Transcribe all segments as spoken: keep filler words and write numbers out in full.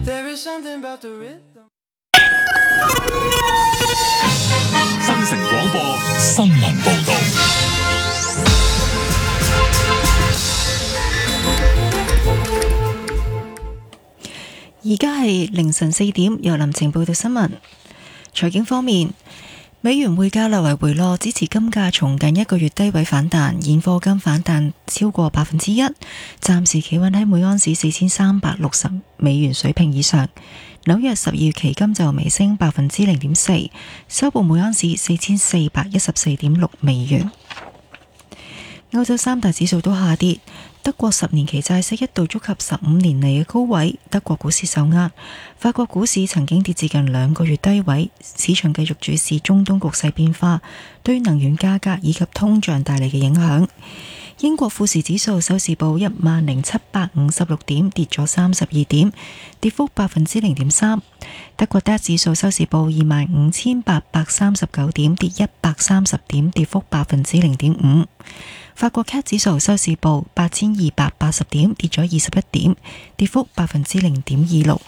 新城廣播新聞報道。 而家係凌晨四點，由林晴報道新聞。財經方面，美元匯價略為回落，支持金價從近一個月低位反彈，現貨金反彈超過百分之一，暫時企穩喺每盎司四千三百六十美元水平以上。紐約十二月期金就微升百分之零點四，收報每盎司四千四百一十四點六美元。歐洲三大指數都下跌，德國十年期債息一度觸及十五年嚟嘅高位，德國股市受壓，法國股市曾經跌至近兩個月低位，市場繼續注視中東局勢變化對能源價格以及通脹帶嚟嘅影響。英國富時指數收市報一萬零七百五十六點，跌咗三十二點，跌幅百分之零點三。德國 D A X 指數收市報二萬五千八百三十九點，跌一百三十點，跌幅百分之零點五。法國 C A C 指數收市報八千二百八十點，跌咗二十一點，跌幅百分之零點二六。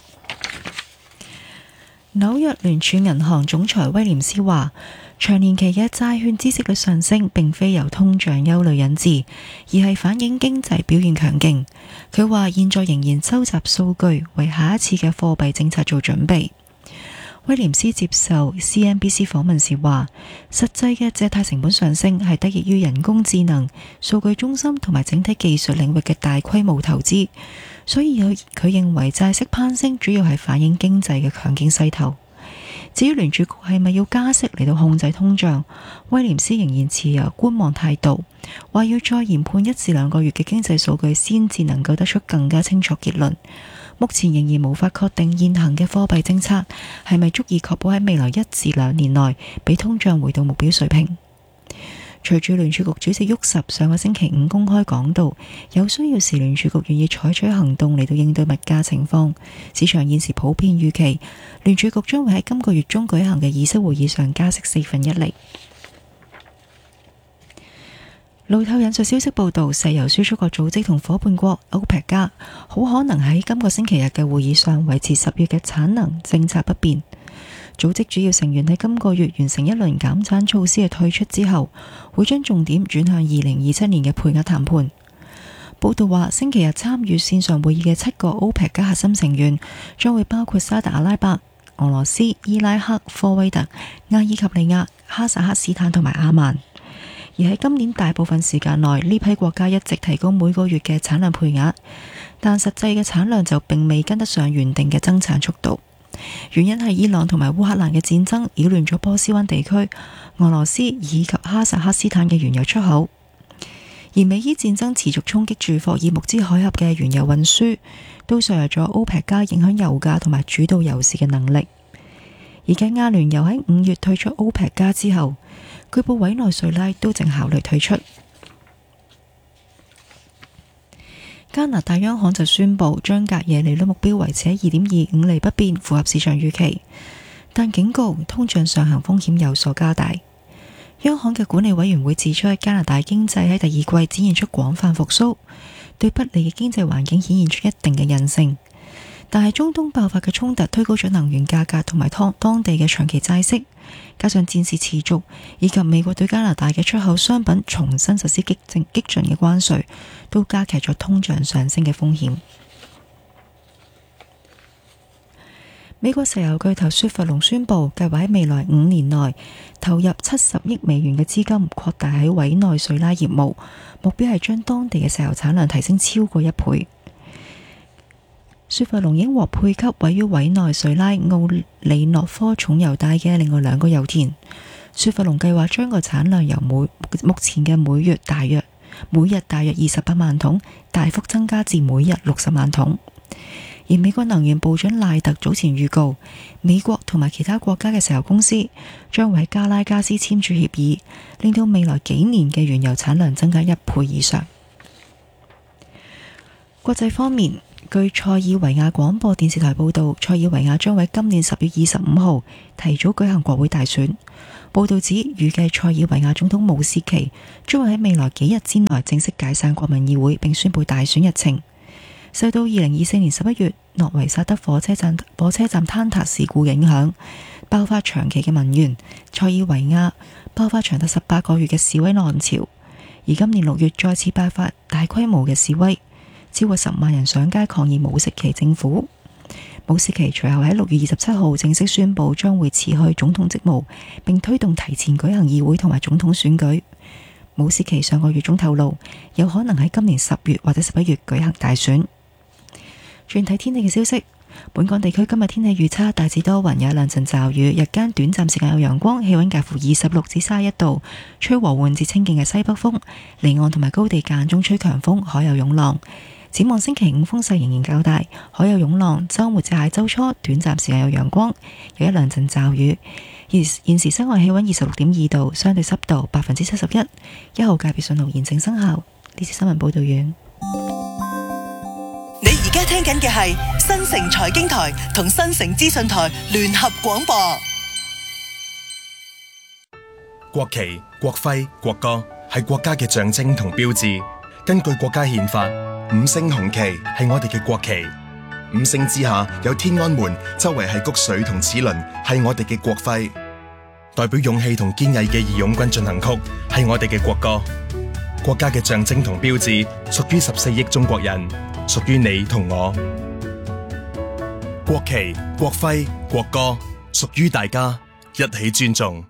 紐約聯儲銀行總裁威廉斯話，長年期嘅債券孳息率上升並非由通脹憂慮引致，而係反映經濟表現強勁。佢話現在仍然收集數據，為下一次嘅貨幣政策做準備。威廉斯接受 C N B C 訪問時話，實際嘅借貸成本上升係得益於人工智能、數據中心同埋整體技術領域嘅大規模投資，所以佢佢認為債息攀升主要係反映經濟嘅強勁勢頭。至於聯儲局係咪要加息嚟到控制通脹，威廉斯仍然持有觀望態度，話要再研判一至兩個月嘅經濟數據先至能夠得出更加清楚結論。目前仍然無法確定現行嘅貨幣政策係咪足以確保喺未來一至兩年內俾通脹回到目標水平。隨住聯儲局主席沃什上個星期五公開講道，有需要時聯儲局願意採取行動嚟到應對物價情況。市場現時普遍預期聯儲局將會喺今個月中舉行嘅議息會議上加息四分一厘。路透引述消息報道，石油輸出國組織同伙伴國歐佩克加好可能喺今個星期日嘅會議上維持十月嘅產能政策不變。組織主要成員喺今個月完成一輪減產措施嘅退出之後，會將重點轉向二零二七年嘅配額談判。報道話，星期日參與線上會議嘅七個歐佩克加核心成員將會包括沙特阿拉伯、俄羅斯、伊拉克、科威特、阿爾及利亞、哈薩克斯坦同埋阿曼。而喺今年大部分時間內，呢批國家一直提供每個月嘅產量配額，但實際嘅產量就並未跟得上原定嘅增產速度。原因係伊朗同埋烏克蘭嘅戰爭擾亂咗波斯灣地區、俄羅斯以及哈薩克斯坦嘅原油出口，而美伊戰爭持續衝擊住霍爾木茲海峽嘅原油運輸，都削弱咗歐佩克加影響油價同埋主導油市嘅能力。而繼阿聯酋喺五月退出歐佩克加之後，據報委內瑞拉都正考慮退出。加拿大央行就宣布將隔夜利率目標維持喺二點二五厘不變，符合市場預期，但警告通脹上行風險有所加大。央行嘅管理委員會指出，加拿大經濟喺第二季展現出廣泛復甦，對不利嘅經濟環境顯現出一定嘅韌性。但係中東爆發嘅衝突推高咗能源價格同埋當當地嘅長期債息，加上戰事持續，以及美國對加拿大嘅出口商品重新實施激進激進嘅關稅，都加劇咗通脹上升嘅風險。美國石油巨頭雪佛龍宣布，計劃喺未來五年內投入七十億美元嘅資金，擴大喺委內瑞拉業務，目標係將當地嘅石油產量提升超過一倍。雪佛龍已經獲配給位於委內瑞拉奧里諾科重油帶嘅另外兩個油田。雪佛龍計劃將個產量由每目前嘅每月大約每日大約二十八萬桶，大幅增加至每日六十萬桶。而美國能源部長賴特早前預告，美國同埋其他國家嘅石油公司將會喺加拉加斯簽署協議，令到未來幾年嘅原油產量增加一倍以上。國際方面，據塞爾維亞廣播電視台報道，塞爾維亞將喺今年十月二十五號提早舉行國會大選。報道指，預計塞爾維亞總統武士奇將會喺未來幾日之內正式解散國民議會，並宣布大選日程。受到二零二四年十一月諾維薩德火車站火車站坍塌事故影響，爆發長期嘅民怨。塞爾維亞爆發長達十八個月嘅示威浪潮，而今年六月再次爆發大規模嘅示威，超過十萬人上街抗議武士奇政府。武士奇隨後喺六月二十七號正式宣布將會辭去總統職務，並推動提前舉行議會同埋總統選舉。武士奇上個月中透露，有可能喺今年十月或者十一月舉行大選。轉睇天氣嘅消息，本港地區今日天氣預測大致多雲，有一兩陣驟雨，日間短暫時間有陽光，氣溫介乎二十六至三十一度，吹和緩至清勁嘅西北風，離岸同埋高地間中吹強風，海有湧浪。展望星期五風勢仍然較大，海有湧浪。周末至下周初短暫時間有陽光，有一兩陣驟雨。而現時室外氣溫二十六點二度，相對濕度百分之七十一，一號戒備信號現正生效。呢次新聞報道完。 你而家聽緊嘅係新城財經台同新城資訊台聯合廣播。 國旗、國徽、國歌係國家嘅象徵同標誌。根據國家憲法，五星紅旗係我哋嘅國旗。五星之下有天安門，周圍係穀穗同齒輪，係我哋嘅國徽。代表勇氣同堅毅嘅義勇軍進行曲係我哋嘅國歌。國家嘅象徵同標誌屬於十四億中國人，屬於你同我。國旗、國徽、國歌屬於大家，一起尊重。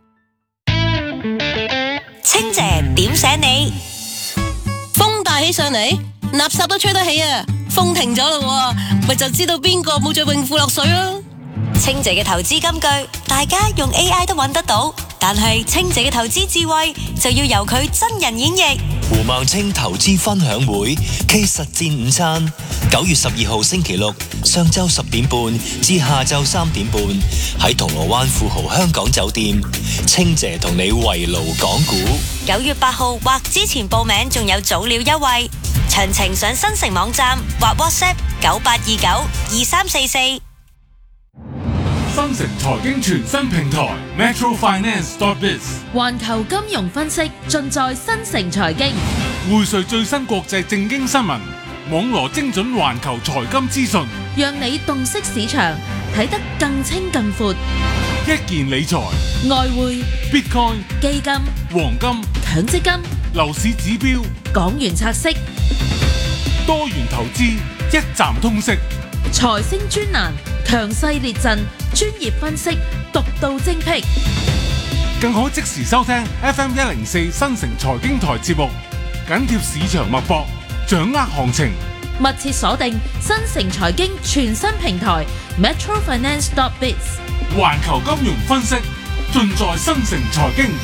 清姐點醒你？風大起上嚟，垃圾都吹得起啊！風停咗咯，咪就知道邊個冇着泳褲落水咯。清姐嘅投資金句，大家用 A I 都揾得到，但係清姐嘅投資智慧就要由佢真人演繹。 胡孟青投資分享會暨實戰午餐，九月十二號星期六上晝十點半至下晝三點半喺銅鑼灣富豪香港酒店，清姐同你圍爐講股。 九月八號或之前報名仲有早鳥優惠，詳情上新城網站或 WhatsApp 九八二九二三四四。 新城財經全新平台 Metro Finance dot biz， 環球金融分析盡在新城財經， 匯萃最新國際正經新聞，網羅精準環球財金資訊， 讓你洞悉市場，睇得更清更闊。 一件理財、 外匯、 Bitcoin、 基金、 黃金、 強積金、 樓市指標、 港元拆息、 多元投資，一站通識。 財星專欄，強勢列陣，專業分析，獨到精闢， 更可即時收聽 F M 一零四新城財經台節目，緊貼市場脈搏，掌握行情， 密切鎖定新城財經全新平台 Metro Finance dot biz， 環球金融分析盡在新城財經。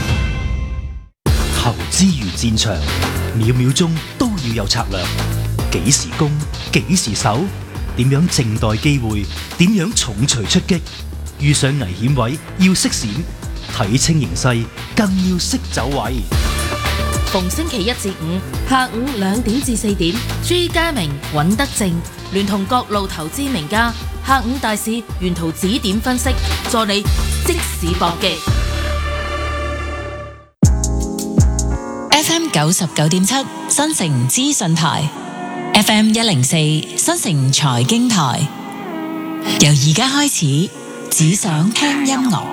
投資如戰場，秒秒鐘都要有策略，幾時攻，幾時守，點樣靜待機會，點樣重錘出擊，遇上危險位要識閃，睇清形勢更要識走位。 逢星期一至五下午兩點至四點，朱家明、尹德正聯同各路投資名家，下午大市沿途指點分析，助你即市搏擊。 F M 九十九點七新城資訊台。F M 一零四新城財經台，由而家開始，只想聽音樂。